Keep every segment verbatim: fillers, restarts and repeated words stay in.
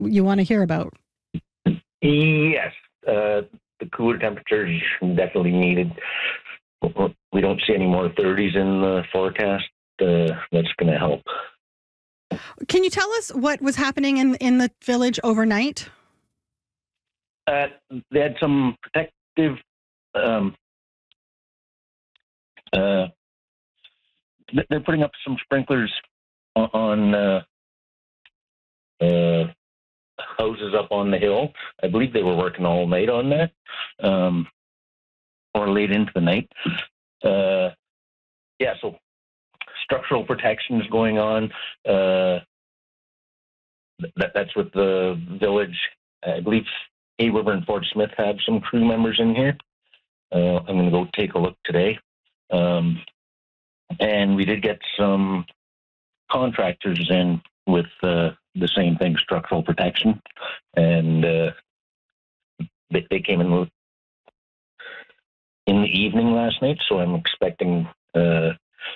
you want to hear about. Yes, uh, the cooler temperatures definitely needed. We don't see any more thirties in the forecast. Uh, that's going to help. Can you tell us what was happening in, in the village overnight? Uh, they had some protective. Um, uh, they're putting up some sprinklers on uh, uh, houses up on the hill. I believe they were working all night on that, um, or late into the night. Uh, yeah, so structural protection is going on. Uh, that, that's with the village. I believe Hay River and Fort Smith have some crew members in here. Uh, I'm going to go take a look today. Um, and we did get some contractors in with uh, the same thing, structural protection. And uh, they, they came in in the evening last night, so I'm expecting uh,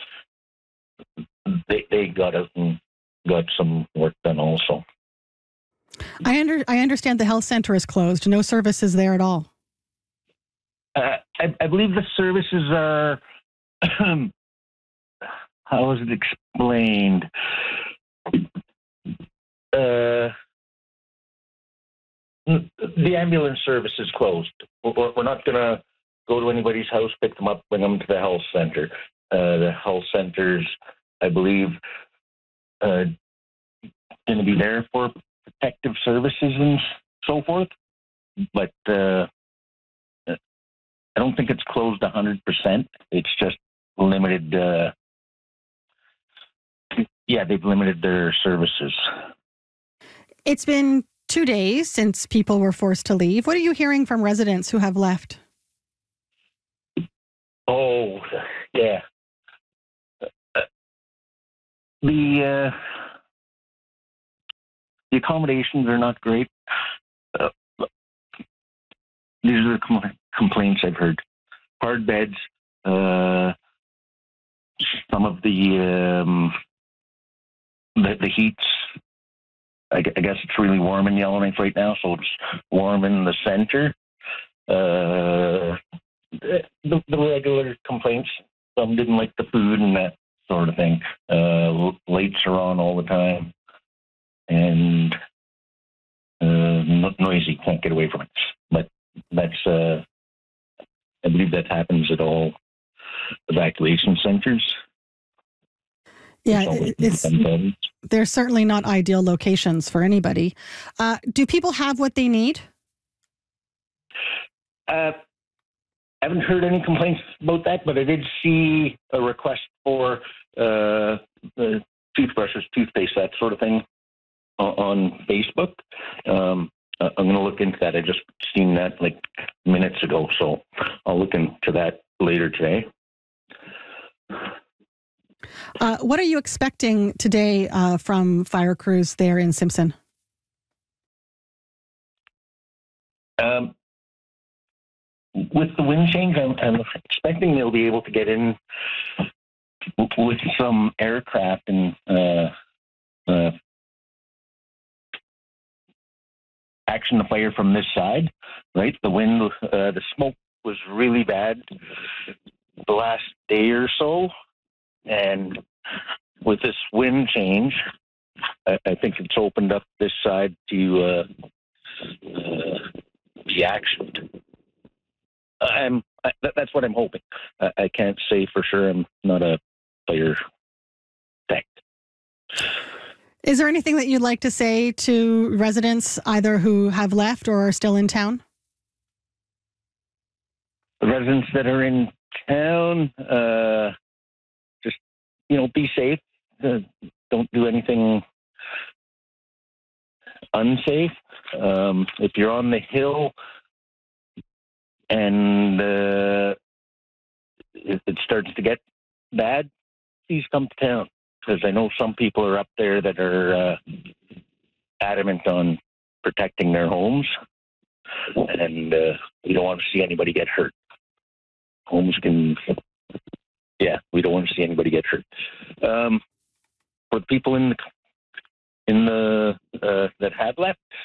they, they got out and got some work done also. I under I understand the health center is closed. No services there at all. Uh, I, I believe the services are, how is it explained? Uh, the ambulance service is closed. We're, we're not going to go to anybody's house, pick them up, bring them to the health center. Uh, the health centers, I believe, uh, going to be there for protective services and so forth. But uh, I don't think it's closed one hundred percent. It's just limited. Uh, yeah, they've limited their services. It's been two days since people were forced to leave. What are you hearing from residents who have left? Oh, yeah. Uh, the uh, the accommodations are not great. Uh, these are the com- complaints I've heard. Hard beds. Uh, some of the um, the, the heat's. I, I guess it's really warm in Yellowknife right now, so it's warm in the center. Uh, the, the regular complaints. Some didn't like the food and that sort of thing. Uh, lights are on all the time, and uh, noisy. Can't get away from it. But that's, uh, I believe that happens at all evacuation centers. Yeah, it's, they're certainly not ideal locations for anybody. Uh, do people have what they need? Uh, I haven't heard any complaints about that, but I did see a request for uh, uh, toothbrushes, toothpaste, that sort of thing on Facebook. Um, I'm going to look into that. I just seen that like minutes ago, so I'll look into that later today. Uh, what are you expecting today uh, from fire crews there in Simpson? Um, with the wind change, I'm, I'm expecting they'll be able to get in with some aircraft and uh, uh, action the fire from this side, right? The wind, uh, the smoke was really bad the last day or so. And with this wind change, I, I think it's opened up this side to uh, uh, be actioned. I'm, I, that's what I'm hoping. I, I can't say for sure. I'm not a fire tech. Is there anything that you'd like to say to residents, either who have left or are still in town? The residents that are in town, uh, just, you know, be safe. Uh, don't do anything unsafe. Um, if you're on the hill and uh, if it starts to get bad, please come to town, because I know some people are up there that are uh, adamant on protecting their homes, and uh, we don't want to see anybody get hurt. Homes can, yeah, we don't want to see anybody get hurt. Um, for people in the in the uh, that had left.